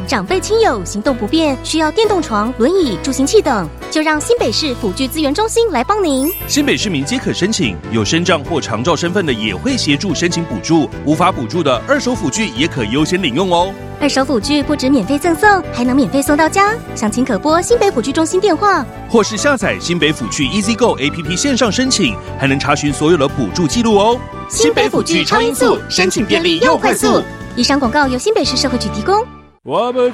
长辈亲友行动不便，需要电动床、轮椅、助行器等，就让新北市辅具资源中心来帮您。 新北市民皆可申请，有身障或长照身份的也会协助申请补助，无法补助的二手辅具也可优先领用哦。 二手辅具不止免费赠送，还能免费送到家。详情可拨新北辅具中心电话， 或是下载新北辅具 EasyGo APP 线上申请，还能查询所有的补助记录哦。 新北辅具超音速，申请便利又快速。以上广告由新北市社会局提供。 我们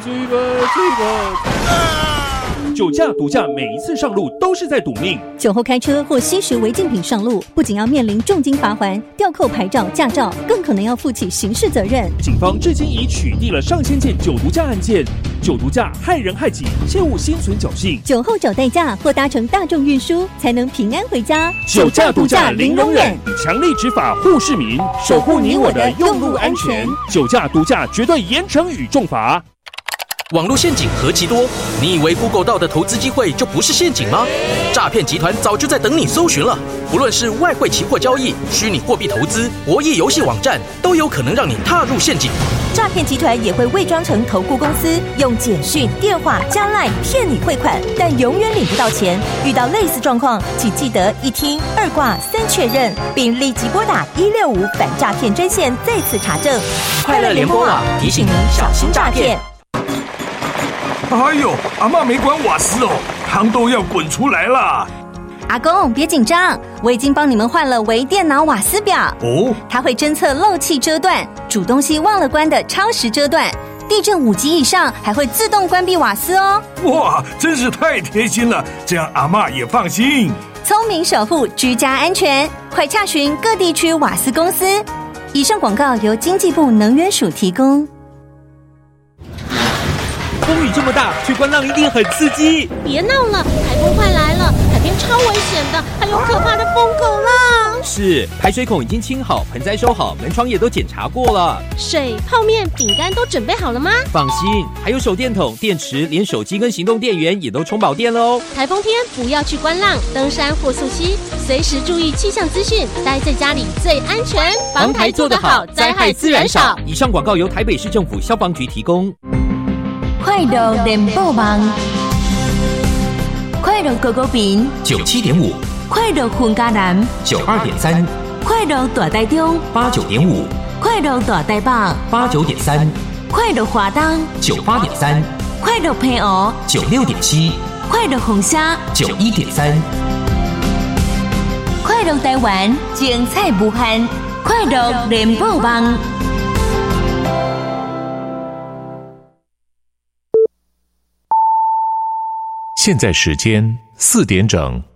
酒驾、毒驾，每一次上路都是在赌命。 酒后开车或吸食违禁品上路，不仅要面临重金罚锾、吊扣牌照、驾照，更可能要负起刑事责任。 警方至今已取缔了上千件酒毒驾案件。酒毒驾害人害己，切勿心存侥幸。 酒后找代驾或搭乘大众运输，才能平安回家。 酒驾、毒驾零容忍，以强力执法护市民，守护你我的用路安全。酒驾、毒驾绝对严惩与重罚。 网络陷阱何其多，你以为 Google 到的投资机会就不是陷阱吗？诈骗集团早就在等你搜寻了。不论是外汇期货交易、虚拟货币投资、博弈游戏网站，都有可能让你踏入陷阱。 诈骗集团也会伪装成投顾公司，用简讯、电话加 LINE 骗你汇款，但永远领不到钱。遇到类似状况，请记得一听、二挂、三确认，并立即拨打165反诈骗专线再次查证。 快乐联播网提醒您小心诈骗。 哎呦，阿嬷没关瓦斯哦，汤都要滚出来了。 阿公别紧张，我已经帮你们换了微电脑瓦斯表哦， 它会侦测漏气遮断、煮东西忘了关的超时遮断，地震5级以上还会自动关闭瓦斯哦。 哇，真是太贴心了，这样阿嬷也放心。 聪明守护居家安全，快洽询各地区瓦斯公司。以上广告由经济部能源署提供。 风雨这么大，去观浪一定很刺激。 别闹了，台风快来了，海边超危险的，还有可怕的疯狗浪。 是，排水孔已经清好，盆栽收好，门窗也都检查过了。 水、泡面、饼干都准备好了吗？ 放心，还有手电筒、电池，连手机跟行动电源也都充饱电了哦。 台风天不要去观浪、登山或溯溪，随时注意气象资讯，待在家里最安全。 防台做得好，灾害自然少。以上广告由台北市政府消防局提供。 快乐联播网，快乐狗狗饼 97.5， 快乐混家南 92.3， 快乐大台中 89.5， 快乐大台北 89.3， 快乐华东 98.3， 快乐平湖 96.7， 快乐红沙 91.3， 快乐台湾精彩无限，快乐联播网。 现在时间4点整。